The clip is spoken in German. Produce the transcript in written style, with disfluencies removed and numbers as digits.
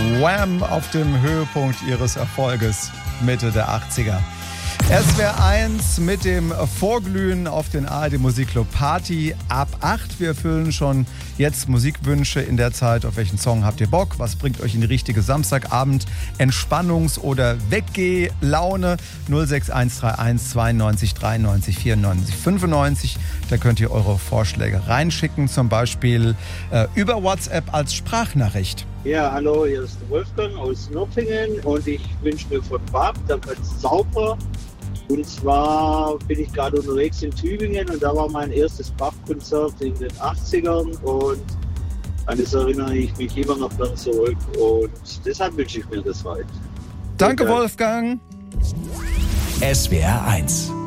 Wham! Auf dem Höhepunkt ihres Erfolges Mitte der 80er. SWR 1 mit dem Vorglühen auf den ARD Musikclub Party ab 8. Wir erfüllen schon jetzt Musikwünsche in der Zeit. Auf welchen Song habt ihr Bock? Was bringt euch in die richtige Samstagabend Entspannungs- oder Weggeh-Laune? 06131 92 93 94 95. Da könnt ihr eure Vorschläge reinschicken, zum Beispiel über WhatsApp als Sprachnachricht. Ja, hallo, hier ist der Wolfgang aus Nürtingen und ich wünsche mir von Bab, der ganz sauber. Und zwar bin ich gerade unterwegs in Tübingen und da war mein erstes Bach-Konzert in den 80ern und an das erinnere ich mich immer noch dann zurück und deshalb wünsche ich mir das heute. Danke, Wolfgang. SWR 1